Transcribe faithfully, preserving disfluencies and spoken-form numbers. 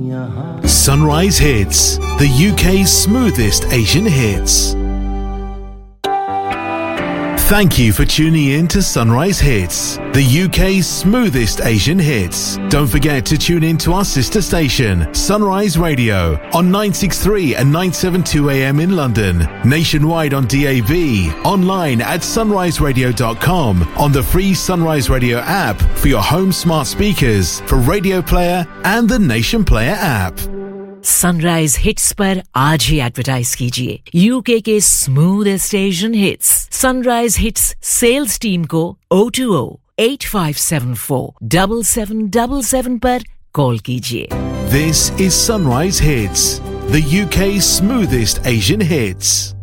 Sunrise Hits, the U K's smoothest Asian hits. Thank you for tuning in to Sunrise Hits, the U K's smoothest Asian hits. Don't forget to tune in to our sister station, Sunrise Radio, on nine sixty-three and nine seventy-two A M in London, nationwide on D A B, online at sunrise radio dot com, on the free Sunrise Radio app for your home smart speakers, for Radio Player and the Nation Player app. Sunrise hits पर आज ही advertise कीजिए UK के smoothest Asian hits sunrise hits sales team को oh two oh, eight five seven four, seven seven seven seven पर call कीजिए. This is Sunrise Hits, the U K's smoothest Asian hits.